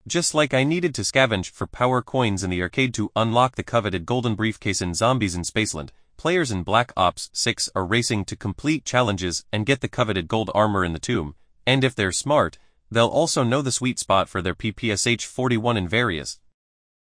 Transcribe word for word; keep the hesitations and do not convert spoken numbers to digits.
Just like I needed to scavenge for power coins in the arcade to unlock the coveted golden briefcase in Zombies in Spaceland, players in Black Ops six are racing to complete challenges and get the coveted gold armor in the tomb, and if they're smart, they'll also know the sweet spot for their P P S H forty-one in Various.